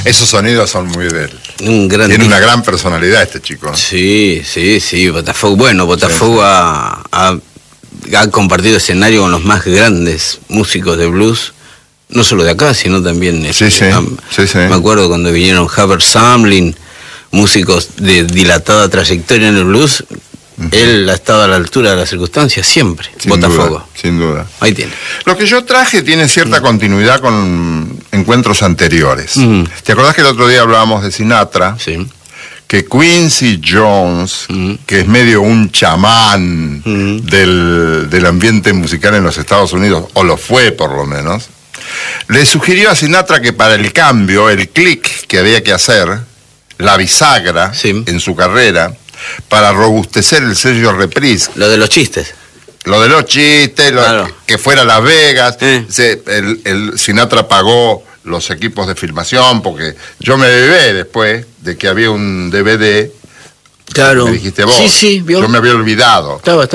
Esos sonidos son muy de él. Tiene una gran personalidad este chico. Sí, Botafogo. Bueno, Botafogo ha compartido escenario con los más grandes músicos de blues, no solo de acá, sino también... Sí. Me acuerdo cuando vinieron Hubbard Sumlin, músicos de dilatada trayectoria en el blues. Él ha estado a la altura de las circunstancias siempre. Botafogo. Sin duda. Ahí tiene. Lo que yo traje tiene cierta continuidad con encuentros anteriores. ¿Te acordás que el otro día hablábamos de Sinatra? Sí. Que Quincy Jones, que es medio un chamán del ambiente musical en los Estados Unidos, o lo fue por lo menos, le sugirió a Sinatra que para el cambio, el clic que había que hacer, la bisagra en su carrera, para robustecer el sello Reprise. Lo de los chistes. Claro. Que fuera Las Vegas. El Sinatra pagó los equipos de filmación, porque yo me bebé después de que había un DVD. Claro. Me dijiste vos. Sí, yo me había olvidado.